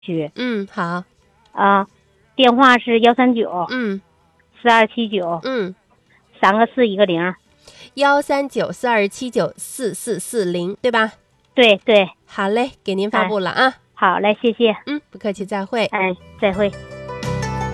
区。 好。 电话是13942793个4一个0。 13942794440，对吧？ 对对。 好嘞，给您发布了啊。 好嘞，谢谢。 不客气，再会。 再会。